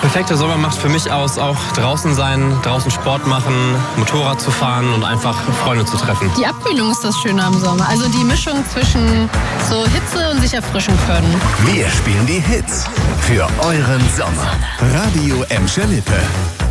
Perfekter Sommer macht für mich aus, auch draußen sein, draußen Sport machen, Motorrad zu fahren und einfach Freunde zu treffen. Die Abkühlung ist das Schöne am Sommer. Also die Mischung zwischen so Hitze und sich erfrischen können. Wir spielen die Hits für euren Sommer. Radio Emscher Lippe.